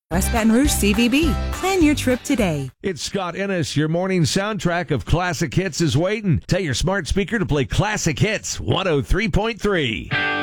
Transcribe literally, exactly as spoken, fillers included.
West Baton Rouge C V B. Plan your trip today. It's Scott Ennis. Your morning soundtrack of classic hits is waiting. Tell your smart speaker to play Classic Hits one oh three point three.